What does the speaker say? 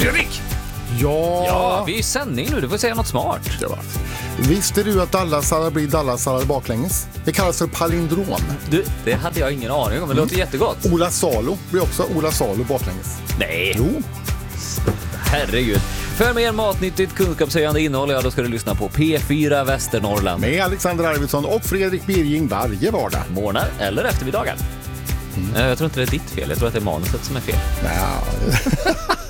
Fredrik! Ja, vi är i sändning nu. Du får säga något smart. Visste du att Dallasallad blir Dallasallad baklänges? Det kallas för palindrom. Du, det hade jag ingen aning om, men det låter jättegott. Ola Salo blir också Ola Salo baklänges. Nej. Jo. Herregud. För mer matnyttigt kunskapshöjande innehåll, då ska du lyssna på P4 Västernorrland. Med Alexander Arvidsson och Fredrik Birging varje vardag. Morgnar eller eftermiddagar. Jag tror inte det är ditt fel, jag tror att det är manuset som är fel. Ja.